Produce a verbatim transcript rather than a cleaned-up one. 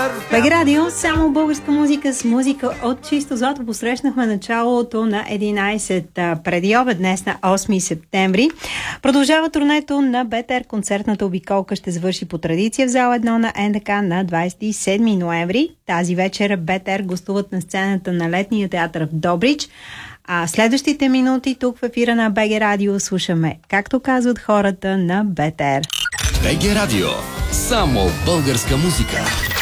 БГ Радио, само българска музика с музика от чисто злато. Посрещнахме началото на единайсет преди обед, днес на осми септември. Продължава турнето на БТР. Концертната обиколка ще завърши по традиция в зала едно на НДК на двайсет и седми ноември. Тази вечер БТР гостуват на сцената на Летния театър в Добрич. А следващите минути тук в ефира на БГ Радио слушаме както казват хората на БТР. БГ Радио. Само българска музика.